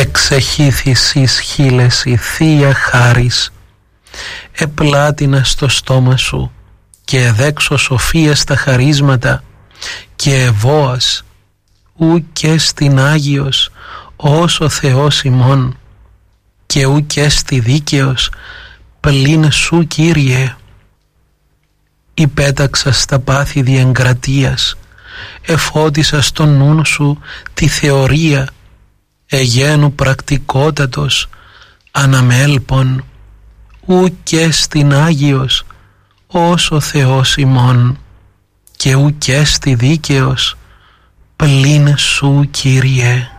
Εξεχήθης εις χείλες η Θεία Χάρις, επλάτινα στο στόμα σου και εδέξω σοφία στα χαρίσματα και ευώας ου και στην Άγιος ως ο Θεός ημών και ου και στη δίκαιος πλην σου Κύριε. Υπέταξα στα πάθη διεγκρατείας, εφώτισα στο νου σου τη θεωρία, εγένου πρακτικότατος αναμέλπων ου και στην Άγιος ως ο Θεός ημών και ου και στη δίκαιος πλην σου Κύριε.